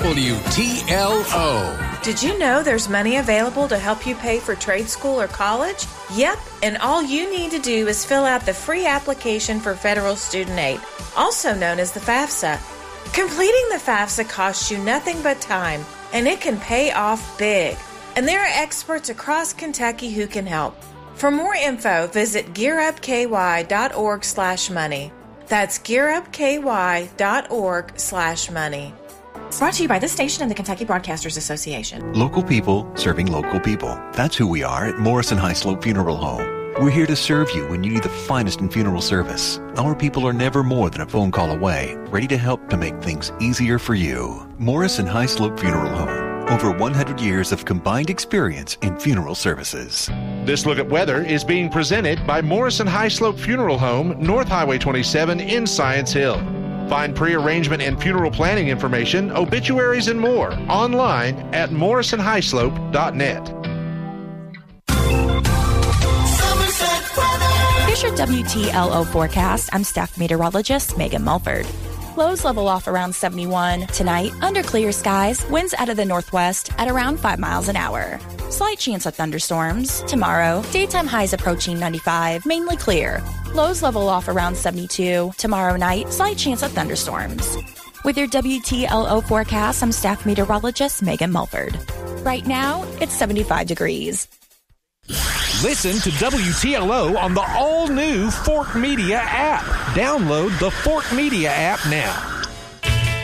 WTLO. Did you know there's money available to help you pay for trade school or college? Yep, and all you need to do is fill out the free application for federal student aid, also known as the FAFSA. Completing the FAFSA costs you nothing but time, and it can pay off big. And there are experts across Kentucky who can help. For more info, visit gearupky.org/money. That's gearupky.org/money. Brought to you by this station and the Kentucky Broadcasters Association. Local people serving local people. That's who we are at Morrison Highslope Funeral Home. We're here to serve you when you need the finest in funeral service. Our people are never more than a phone call away, ready to help to make things easier for you. Morrison Highslope Funeral Home. Over 100 years of combined experience in funeral services. This Look at Weather is being presented by Morrison Highslope Funeral Home, North Highway 27 in Science Hill. Find pre-arrangement and funeral planning information, obituaries, and more online at morrisonhighslope.net. Here's your WTLO forecast. I'm staff meteorologist Megan Mulford. Lows level off around 71. Tonight, under clear skies, winds out of the northwest at around 5 miles an hour. Slight chance of thunderstorms. Tomorrow, daytime highs approaching 95, mainly clear. Lows level off around 72. Tomorrow night, slight chance of thunderstorms. With your WTLO forecast, I'm staff meteorologist Megan Mulford. Right now, it's 75 degrees. Listen to WTLO on the all-new Fork Media app. Download the Fork Media app now.